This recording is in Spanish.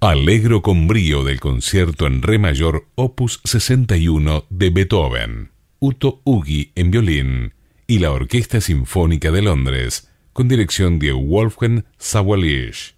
Allegro con brío del concierto en re mayor opus 61 de Beethoven, Uto Uggi en violín y la Orquesta Sinfónica de Londres, con dirección de Wolfgang Sawallisch.